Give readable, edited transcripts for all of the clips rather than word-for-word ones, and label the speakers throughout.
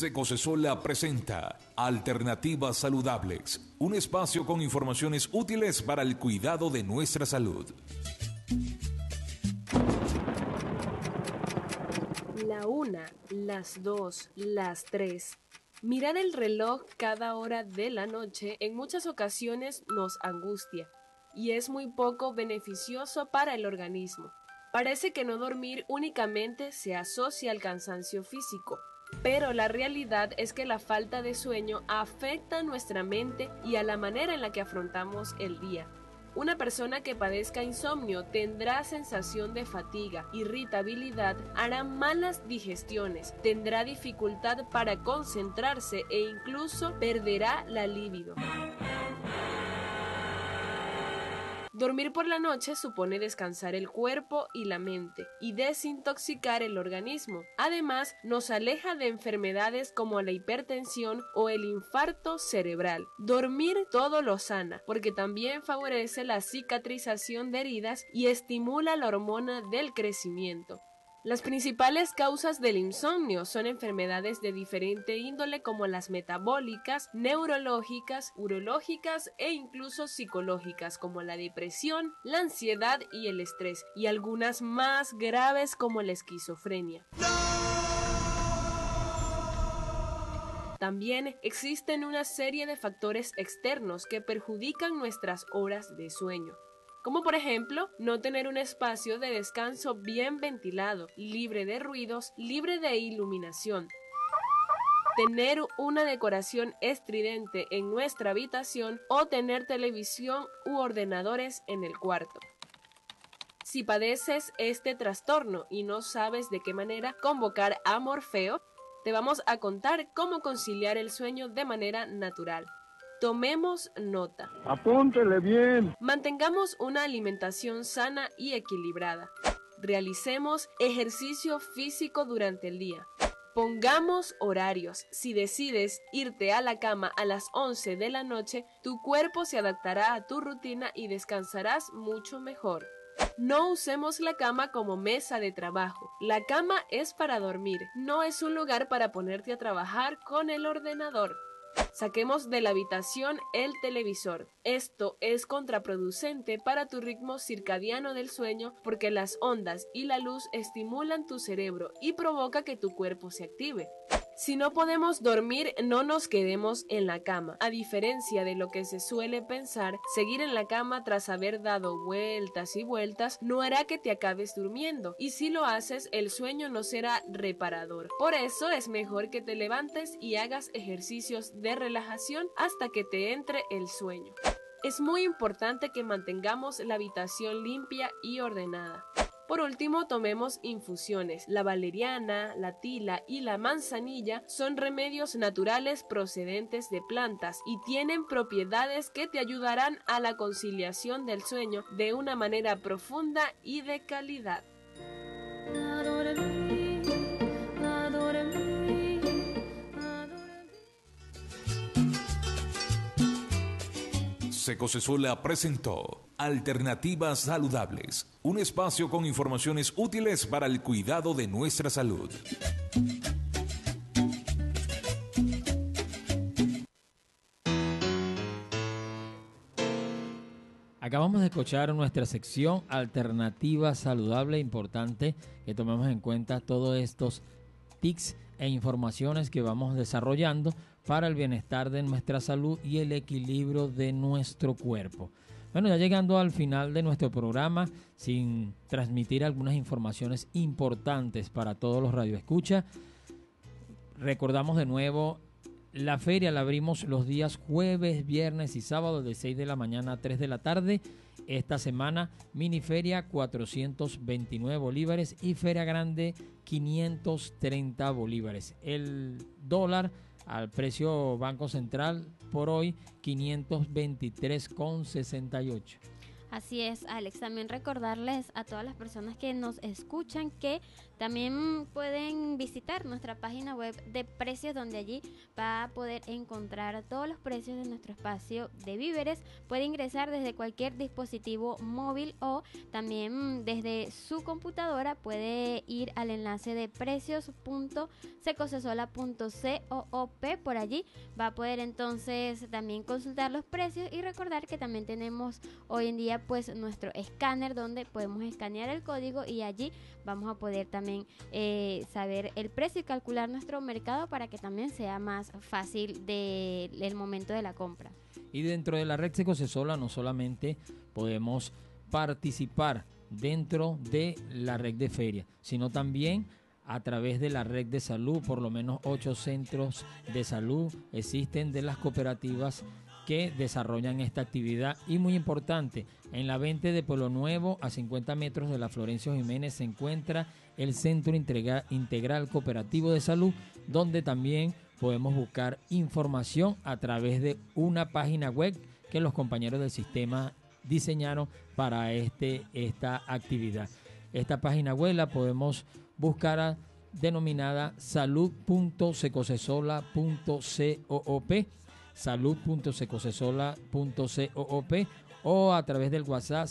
Speaker 1: Secosesola presenta Alternativas Saludables, un espacio con informaciones útiles para el cuidado de nuestra salud.
Speaker 2: La 1, las 2, las 3. Mirar el reloj cada hora de la noche en muchas ocasiones nos angustia y es muy poco beneficioso para el organismo. Parece que no dormir únicamente se asocia al cansancio físico, pero la realidad es que la falta de sueño afecta a nuestra mente y a la manera en la que afrontamos el día. Una persona que padezca insomnio tendrá sensación de fatiga, irritabilidad, hará malas digestiones, tendrá dificultad para concentrarse e incluso perderá la libido. Dormir por la noche supone descansar el cuerpo y la mente y desintoxicar el organismo. Además, nos aleja de enfermedades como la hipertensión o el infarto cerebral. Dormir todo lo sana, porque también favorece la cicatrización de heridas y estimula la hormona del crecimiento. Las principales causas del insomnio son enfermedades de diferente índole como las metabólicas, neurológicas, urológicas e incluso psicológicas como la depresión, la ansiedad y el estrés, y algunas más graves como la esquizofrenia. También existen una serie de factores externos que perjudican nuestras horas de sueño, como por ejemplo, no tener un espacio de descanso bien ventilado, libre de ruidos, libre de iluminación. Tener una decoración estridente en nuestra habitación o tener televisión u ordenadores en el cuarto. Si padeces este trastorno y no sabes de qué manera convocar a Morfeo, te vamos a contar cómo conciliar el sueño de manera natural. Tomemos nota.
Speaker 3: Apúntele bien.
Speaker 2: Mantengamos una alimentación sana y equilibrada. Realicemos ejercicio físico durante el día. Pongamos horarios. Si decides irte a la cama a las 11 de la noche, tu cuerpo se adaptará a tu rutina y descansarás mucho mejor. No usemos la cama como mesa de trabajo. La cama es para dormir, no es un lugar para ponerte a trabajar con el ordenador. Saquemos de la habitación el televisor. Esto es contraproducente para tu ritmo circadiano del sueño porque las ondas y la luz estimulan tu cerebro y provoca que tu cuerpo se active. Si no podemos dormir, no nos quedemos en la cama. A diferencia de lo que se suele pensar, seguir en la cama tras haber dado vueltas y vueltas no hará que te acabes durmiendo, y si lo haces, el sueño no será reparador. Por eso es mejor que te levantes y hagas ejercicios de relajación hasta que te entre el sueño. Es muy importante que mantengamos la habitación limpia y ordenada. Por último, tomemos infusiones. La valeriana, la tila y la manzanilla son remedios naturales procedentes de plantas y tienen propiedades que te ayudarán a la conciliación del sueño de una manera profunda y de calidad.
Speaker 1: Secosesola presentó Alternativas Saludables, un espacio con informaciones útiles para el cuidado de nuestra salud.
Speaker 4: Acabamos de escuchar nuestra sección Alternativa Saludable. Importante que tomemos en cuenta todos estos tips e informaciones que vamos desarrollando para el bienestar de nuestra salud y el equilibrio de nuestro cuerpo. Bueno, ya llegando al final de nuestro programa, sin transmitir algunas informaciones importantes para todos los radioescuchas, recordamos de nuevo, la feria la abrimos los días jueves, viernes y sábado de 6 de la mañana a 3 de la tarde. Esta semana, mini feria 429 bolívares y feria grande 530 bolívares. El dólar al precio Banco Central por hoy 523,68.
Speaker 5: Así es, Alex. También recordarles a todas las personas que nos escuchan que También pueden visitar nuestra página web de precios, donde allí va a poder encontrar todos los precios de nuestro espacio de víveres. Puede ingresar desde cualquier dispositivo móvil o también desde su computadora. Puede ir al enlace de precios.secosesola.coop. Por allí va a poder entonces también consultar los precios, y recordar que también tenemos hoy en día pues nuestro escáner, donde podemos escanear el código y allí vamos a poder también saber el precio y calcular nuestro mercado, para que también sea más fácil el momento de la compra.
Speaker 4: Y dentro de la red Secosesola no solamente podemos participar dentro de la red de feria, sino también a través de la red de salud. Por lo menos 8 centros de salud existen de las cooperativas que desarrollan esta actividad. Y muy importante, en la 20 de Pueblo Nuevo, a 50 metros de la Florencio Jiménez, se encuentra el Centro Integral Cooperativo de Salud, donde también podemos buscar información a través de una página web que los compañeros del sistema diseñaron para esta actividad. Esta página web la podemos buscar denominada salud.secosesola.coop, salud.secosesola.coop, o a través del WhatsApp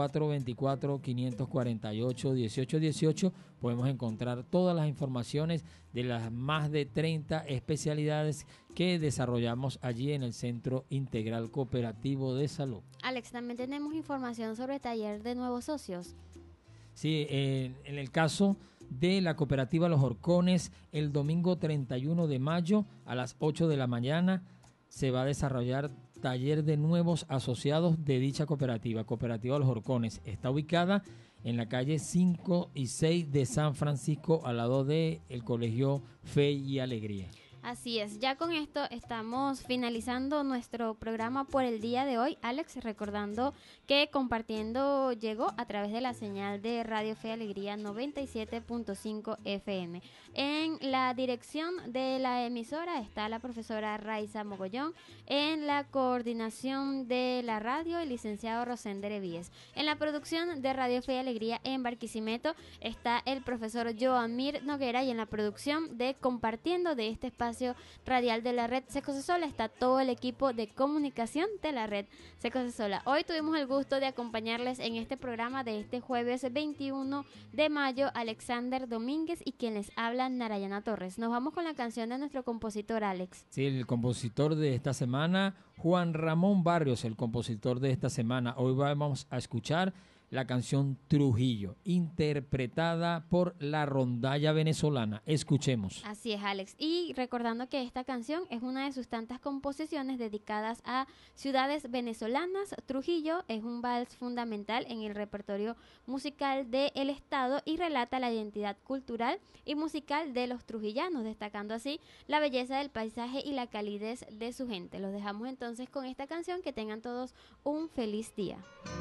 Speaker 4: 0424-548-1818. Podemos encontrar todas las informaciones de las más de 30 especialidades que desarrollamos allí en el Centro Integral Cooperativo de Salud.
Speaker 5: Alex, también tenemos información sobre taller de nuevos socios.
Speaker 4: Sí, en el caso de la cooperativa Los Horcones, el domingo 31 de mayo a las 8 de la mañana se va a desarrollar taller de nuevos asociados de dicha cooperativa. Cooperativa Los Horcones está ubicada en la calle 5 y 6 de San Francisco, al lado del Colegio Fe y Alegría.
Speaker 5: Así es, ya con esto estamos finalizando nuestro programa por el día de hoy. Alex, recordando que Compartiendo llegó a través de la señal de Radio Fe y Alegría 97.5 FM. En la dirección de la emisora está la profesora Raiza Mogollón. En la coordinación de la radio, el licenciado Rosender Evíes. En la producción de Radio Fe y Alegría en Barquisimeto está el profesor Joamir Noguera, y en la producción de Compartiendo, de este espacio radial de la red Secosesola, está todo el equipo de comunicación de la red Secosesola. Hoy tuvimos el gusto de acompañarles en este programa de este jueves 21 de mayo, Alexander Domínguez y quien les habla, Narayana Torres. Nos vamos con la canción de nuestro compositor, Alex.
Speaker 4: Sí, el compositor de esta semana, Juan Ramón Barrios, el compositor de esta semana. Hoy vamos a escuchar la canción Trujillo, interpretada por la rondalla venezolana. Escuchemos.
Speaker 5: Así es, Alex. Y recordando que esta canción es una de sus tantas composiciones dedicadas a ciudades venezolanas. Trujillo es un vals fundamental en el repertorio musical del estado y relata la identidad cultural y musical de los trujillanos, destacando así la belleza del paisaje y la calidez de su gente. Los dejamos entonces con esta canción. Que tengan todos un feliz día.